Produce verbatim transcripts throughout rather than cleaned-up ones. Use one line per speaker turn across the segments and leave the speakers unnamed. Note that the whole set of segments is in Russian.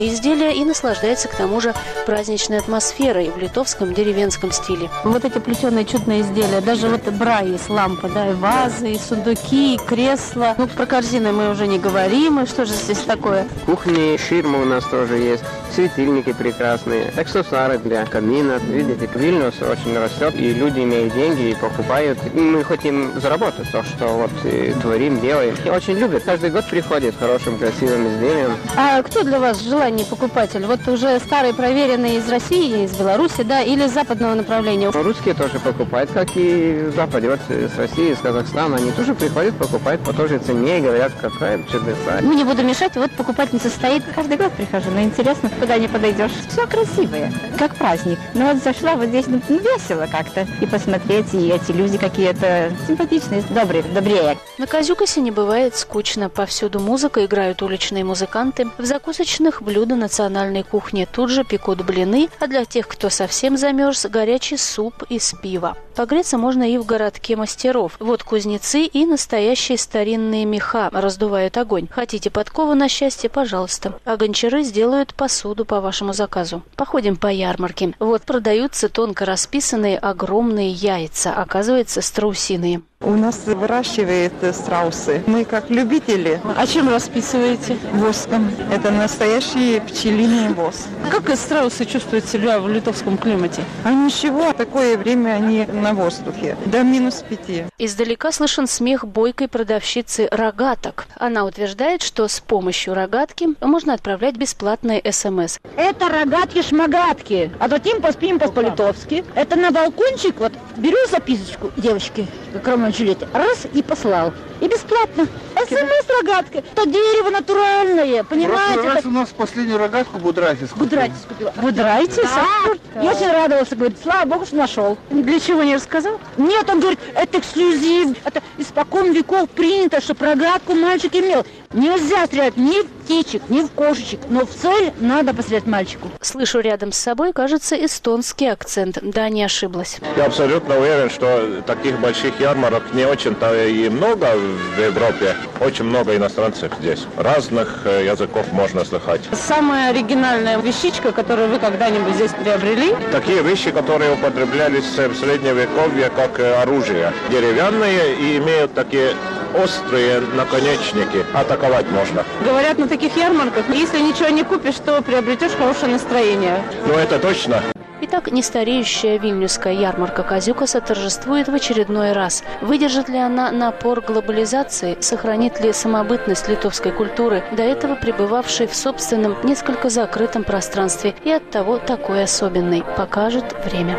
изделия и наслаждается к тому же праздничной атмосферой в литовском деревенском стиле.
Вот эти плетеные чудные изделия, даже вот бра есть, лампы, да, и вазы, и сундуки, и кресла. Ну, про корзины мы уже не говорим, и что же здесь такое?
Кухни, ширмы у нас тоже есть, светильники прекрасные, аксессуары для камина. Видите, Вильнюс очень растет, и люди имеют деньги и покупают. И мы хотим заработать то, что вот творим, делаем. И очень любят. Каждый год приходит с хорошим, красивым изделием.
А кто для вас желанный покупатель? Вот уже старые проверенные из России, из Беларуси, да, или из западного направления?
Русские тоже покупают, как и в Западе. Вот с России, из Казахстана. Они тоже приходят, покупают по той же цене и говорят, какая чудеса.
Ну, не буду мешать, вот покупательница стоит. Каждый год прихожу, но интересно, куда не подойдешь. Все красивое, как праздник. Но вот зашла вот здесь, ну, весело как-то. И посмотреть, и эти люди какие-то симпатичные, добрые, добрее.
На Козюкасе не бывает скучно. Повсюду музыка, играют уличные музыканты. В закусочных блюда национальной кухни. Тут же пекут блины, а для тех, кто совсем замерз, горячий суп из пива. Погреться можно и в городке мастеров. Вот кузнецы и настоящие старинные меха раздувают огонь. Хотите подкову на счастье, пожалуйста. А гончары сделают посуду по вашему заказу. Походим по ярмарке. Вот продаются тонко расписанные огромные яйца, оказывается, страусиные.
У нас выращивают страусы. Мы как любители.
А чем расписываете?
Воском. Это настоящий пчелиный воск.
Как страусы чувствуют себя в литовском климате?
А ничего, такое время они на воздухе. До минус пяти.
Издалека слышен смех бойкой продавщицы рогаток. Она утверждает, что с помощью рогатки можно отправлять бесплатные СМС.
Это рогатки-шмагатки. А затем поспим-пос по-литовски. Это на балкончик, вот беру записочку девочки, как Роман Джульетти, раз и послал. И бесплатно. СМС-рогатка. Это дерево натуральное, понимаете?
В прошлый раз у нас последнюю рогатку Будрайтис купил.
Будрайтис купила. Будрайтис? Да. Да. Я очень радовался, говорит, слава богу, что нашел.
Для чего не рассказал?
Нет, он говорит, это эксклюзив. Это испокон веков принято, чтобы рогатку мальчик имел. Нельзя стрелять ни в птичек, ни в кошечек, но в цель надо пострелять мальчику.
Слышу рядом с собой, кажется, эстонский акцент. Да, не ошиблась.
Я абсолютно уверен, что таких больших ярмарок не очень-то и много в Европе. Очень много иностранцев здесь. Разных языков можно слыхать.
Самая оригинальная вещичка, которую вы когда-нибудь здесь приобрели?
Такие вещи, которые употреблялись в средневековье как оружие. Деревянные и имеют такие острые наконечники. Атаковать можно.
Говорят, на таких ярмарках, если ничего не купишь, то приобретешь хорошее настроение.
Ну, это точно.
Итак, нестареющая вильнюсская ярмарка Козюкаса торжествует в очередной раз. Выдержит ли она напор глобализации? Сохранит ли самобытность литовской культуры, до этого пребывавшей в собственном, несколько закрытом пространстве и оттого такой особенной? Покажет время.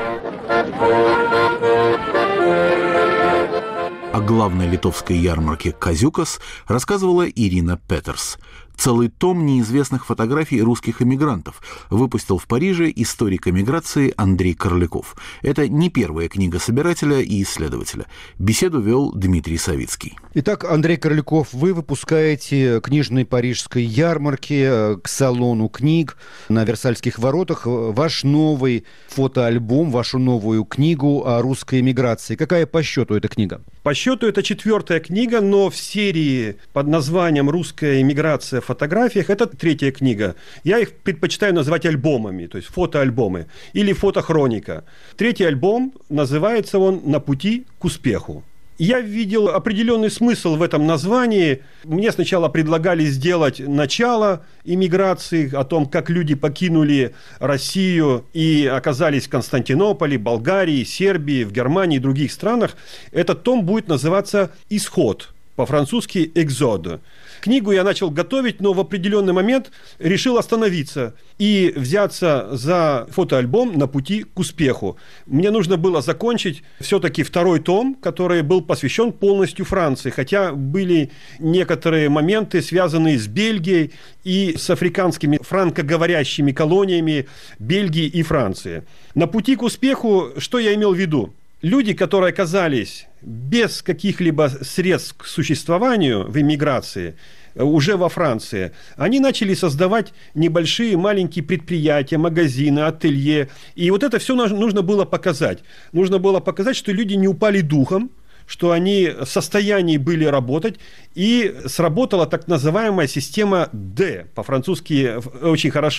О главной литовской ярмарке «Козюкас» рассказывала Ирина Петерс. Целый том неизвестных фотографий русских эмигрантов выпустил в Париже историк эмиграции Андрей Корляков. Это не первая книга собирателя и исследователя. Беседу вел Дмитрий Савицкий.
Итак, Андрей Корляков, вы выпускаете книжной парижской ярмарке к салону книг на Версальских воротах ваш новый фотоальбом, вашу новую книгу о русской эмиграции. Какая по счету эта книга?
По счету это четвертая книга, но в серии под названием «Русская эмиграция в фотографиях» это третья книга. Я их предпочитаю называть альбомами, то есть фотоальбомы или фотохроника. Третий альбом, называется он «На пути к успеху». Я видел определенный смысл в этом названии. Мне сначала предлагали сделать начало эмиграции, о том, как люди покинули Россию и оказались в Константинополе, Болгарии, Сербии, в Германии и других странах. Этот том будет называться «Исход», по-французски «Экзод». Книгу я начал готовить, но в определенный момент решил остановиться и взяться за фотоальбом «На пути к успеху». Мне нужно было закончить все-таки второй том, который был посвящен полностью Франции, хотя были некоторые моменты, связанные с Бельгией и с африканскими франкоговорящими колониями Бельгии и Франции. «На пути к успеху» что я имел в виду? Люди, которые оказались без каких-либо средств к существованию в эмиграции, уже во Франции, они начали создавать небольшие маленькие предприятия, магазины, ателье. И вот это все нужно было показать. Нужно было показать, что люди не упали духом, что они в состоянии были работать, и сработала так называемая система «Д». По-французски очень хорошо